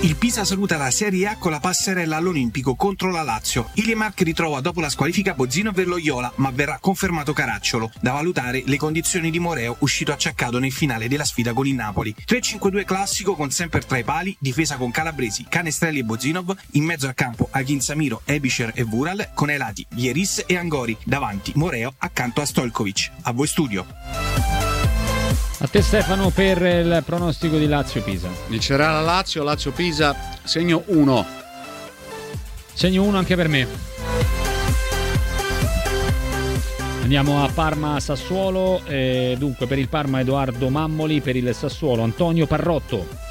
Il Pisa saluta la Serie A con la passerella all'Olimpico contro la Lazio. Ilimark ritrova dopo la squalifica Bozzino per Loyola, ma verrà confermato Caracciolo. Da valutare le condizioni di Moreo, uscito acciaccato nel finale della sfida con il Napoli. 3-5-2 classico con Semper tra i pali, difesa con Calabresi, Canestrelli e Bozinov, in mezzo al campo Aghin Samiro, Ebischer e Vural, con ai lati Vieris e Angori, davanti Moreo accanto a Stojkovic. A voi studio. A te Stefano per il pronostico di Lazio-Pisa. Vincerà la Lazio, Lazio-Pisa, segno 1. Segno 1 anche per me. Andiamo a Parma-Sassuolo, dunque per il Parma Edoardo Mammoli, per il Sassuolo Antonio Parrotto.